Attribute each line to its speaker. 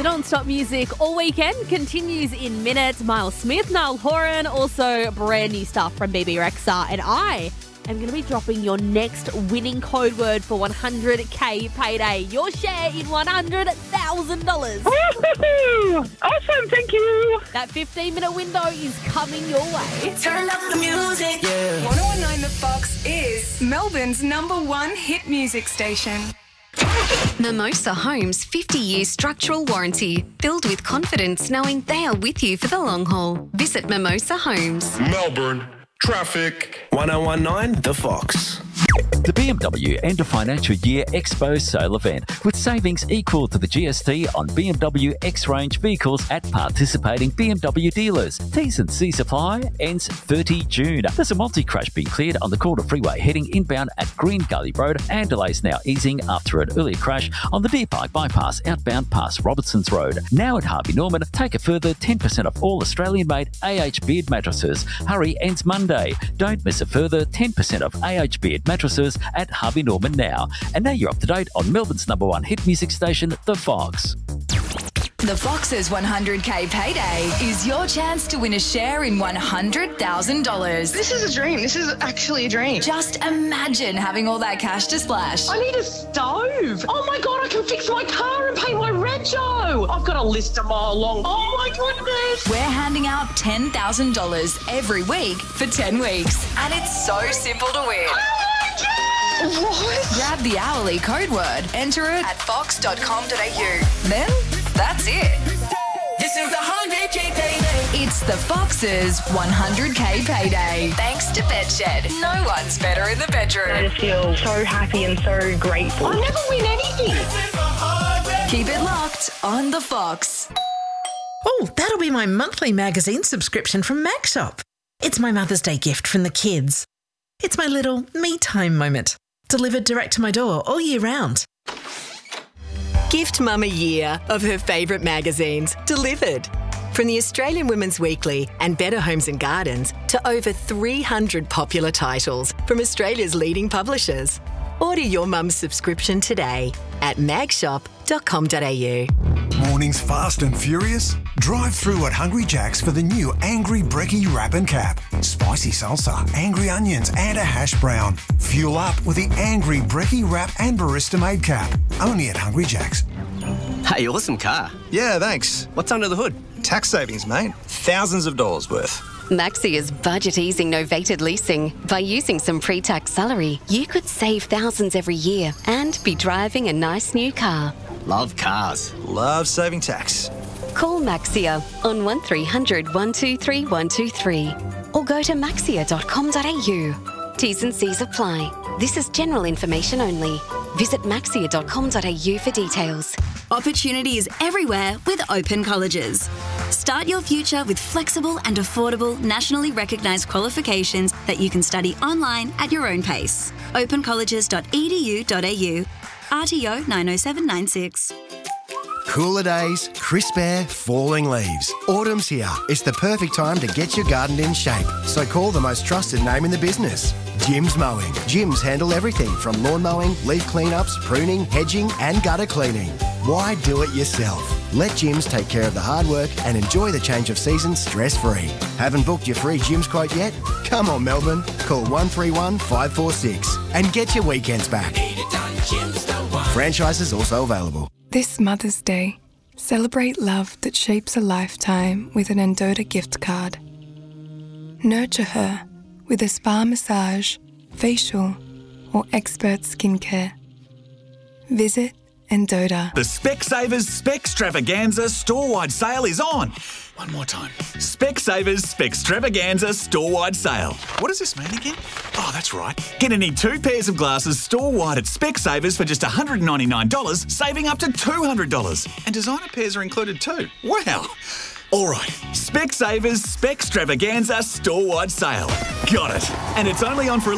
Speaker 1: The non-stop music all weekend continues in minutes. Miles Smith, Niall Horan, also brand new stuff from BB Rexa. And I am going to be dropping your next winning code word for 100K payday. Your share in $100,000.
Speaker 2: Awesome, thank you.
Speaker 1: That 15-minute window is coming your way.
Speaker 3: Turn up the music.
Speaker 4: Yeah.
Speaker 5: 1019 The Fox is Melbourne's #1 hit music station.
Speaker 6: Mimosa Homes 50-year structural warranty. Filled with confidence knowing they are with you for the long haul. Visit Mimosa Homes.
Speaker 7: Melbourne traffic.
Speaker 4: 1019 The Fox.
Speaker 8: The BMW End of Financial Year Expo Sale event with savings equal to the GST on BMW X-Range vehicles at participating BMW dealers. T's and C's apply. Ends 30 June. There's a multi-crash being cleared on the Calder Freeway heading inbound at Green Gully Road, and delays now easing after an earlier crash on the Deer Park Bypass outbound past Robertson's Road. Now at Harvey Norman, take a further 10% off all Australian-made AH Beard mattresses. Hurry ends Monday. Don't miss a further 10% off AH Beard mattresses at Harvey Norman now. And now you're up to date on Melbourne's #1 hit music station, The Fox.
Speaker 5: The Fox's 100K payday is your chance to win a share in $100,000.
Speaker 2: This is a dream. This is actually a dream.
Speaker 5: Just imagine having all that cash to splash.
Speaker 2: I need a stove. Oh my God, I can fix my car and paint my rego. I've got a list a mile long. Oh my goodness.
Speaker 5: We're handing out $10,000 every week for 10 weeks. And it's so simple to win.
Speaker 2: What?
Speaker 5: Grab the hourly code word, enter it at fox.com.au. Then that's it.
Speaker 3: This is the 100K payday.
Speaker 5: It's the Fox's 100K payday. Thanks to Bedshed. No one's better in the
Speaker 2: I
Speaker 5: bedroom.
Speaker 2: just feel so happy and so grateful. I never win anything.
Speaker 5: Keep it locked on the Fox.
Speaker 9: Oh, that'll be my monthly magazine subscription from MagShop. It's my Mother's Day gift from the kids. It's my little me time moment, delivered direct to my door all year round.
Speaker 10: Gift Mum a year of her favourite magazines delivered. From the Australian Women's Weekly and Better Homes and Gardens to over 300 popular titles from Australia's leading publishers. Order your mum's subscription today at magshop.com.au.
Speaker 11: Mornings fast and furious? Drive through at Hungry Jack's for the new Angry Brekkie Wrap and Cap. Spicy salsa, angry onions and a hash brown. Fuel up with the Angry Brekkie Wrap and Barista Made Cap. Only at Hungry Jack's.
Speaker 4: Hey, awesome car.
Speaker 12: Yeah, thanks.
Speaker 4: What's under the hood?
Speaker 12: Tax savings, mate. Thousands of dollars worth.
Speaker 6: Maxia's budget-easing novated leasing. By using some pre-tax salary, you could save thousands every year and be driving a nice new car.
Speaker 4: Love cars.
Speaker 12: Love saving tax.
Speaker 6: Call Maxia on 1300 123 123 or go to maxia.com.au. T's and C's apply. This is general information only. Visit maxia.com.au for details.
Speaker 13: Opportunity is everywhere with Open Colleges. Start your future with flexible and affordable nationally recognised qualifications that you can study online at your own pace. opencolleges.edu.au. RTO 90796.
Speaker 14: Cooler days, crisp air, falling leaves. Autumn's here. It's the perfect time to get your garden in shape. So call the most trusted name in the business, Jim's Mowing. Jim's handle everything from lawn mowing, leaf cleanups, pruning, hedging and gutter cleaning. Why do it yourself? Let Jim's take care of the hard work and enjoy the change of season stress-free. Haven't booked your free Jim's quote yet? Come on, Melbourne. Call 131 546 and get your weekends back. Franchises also available.
Speaker 15: This Mother's Day, celebrate love that shapes a lifetime with an Endota gift card. Nurture her with a spa massage, facial, or expert skincare. Visit Endota.
Speaker 16: The Specsavers Specstravaganza store-wide sale is on. One more time. Specsavers Specstravaganza store-wide sale. What does this mean again? Oh, that's right. Get any 2 pairs of glasses store-wide at Specsavers for just $199, saving up to $200. And designer pairs are included too. Wow. All right. Specsavers Specstravaganza store-wide sale. Got it. And it's only on for